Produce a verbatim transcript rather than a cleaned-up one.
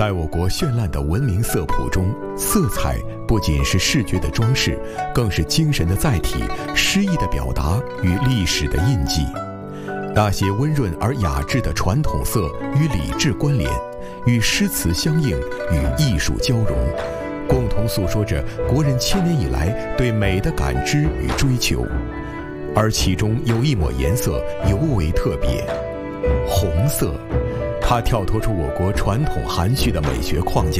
在我国绚烂的文明色谱中，色彩不仅是视觉的装饰，更是精神的载体、诗意的表达与历史的印记。那些温润而雅致的传统色与礼制关联，与诗词相应，与艺术交融，共同诉说着国人千年以来对美的感知与追求。而其中有一抹颜色尤为特别，红色，它跳脱出我国传统含蓄的美学框架，